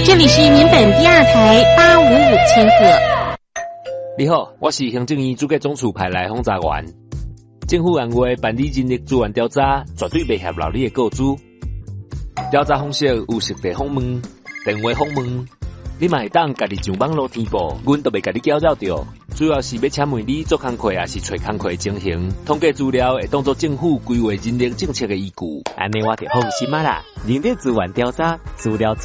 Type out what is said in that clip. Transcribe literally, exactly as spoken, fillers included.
这里是民本第二台八五五千赫。 你好，我是行政院主计总处派来访查员。政府按月办理人力资源调查，绝对袂泄露你的个资。调查方式有实地访问、电话访问，你嘛会当家己上网络填报，阮都袂甲你搅扰着。主要是要请问你做工课，还是找工课情形，统计资料会当作政府规划人力政策的依据。 安尼我就放心啊啦，人力资源调查资料。